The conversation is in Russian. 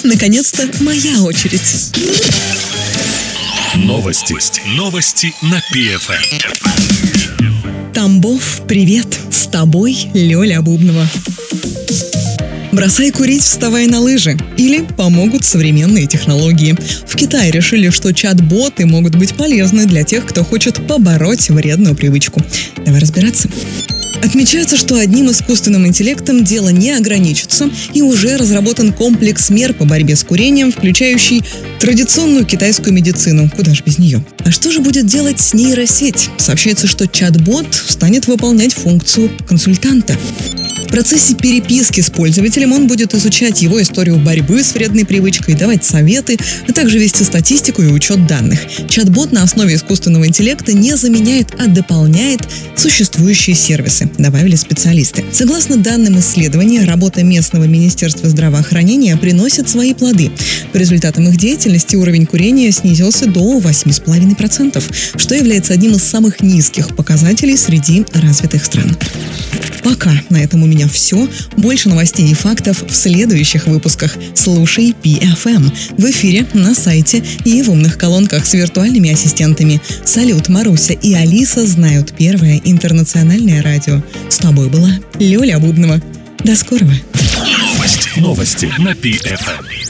Наконец-то моя очередь. Новости на PFM. Тамбов, привет! С тобой Лёля Бубнова. Бросай курить, вставай на лыжи. Или помогут современные технологии. В Китае решили, что чат-боты могут быть полезны для тех, кто хочет побороть вредную привычку. Давай разбираться. Отмечается, что одним искусственным интеллектом дело не ограничится, и уже разработан комплекс мер по борьбе с курением, включающий традиционную китайскую медицину. Куда ж без нее? А что же будет делать нейросеть? Сообщается, что чат-бот станет выполнять функцию консультанта. В процессе переписки с пользователем он будет изучать его историю борьбы с вредной привычкой, давать советы, а также вести статистику и учет данных. Чат-бот на основе искусственного интеллекта не заменяет, а дополняет существующие сервисы, добавили специалисты. Согласно данным исследования, работа местного министерства здравоохранения приносит свои плоды. По результатам их деятельности уровень курения снизился до 8,5%, что является одним из самых низких показателей среди развитых стран. Пока на этом у меня все. Больше новостей и фактов в следующих выпусках. Слушай PFM в эфире, на сайте и в умных колонках с виртуальными ассистентами. Салют, Маруся и Алиса знают первое интернациональное радио. С тобой была Лёля Бубнова. До скорого. Новости на PFM.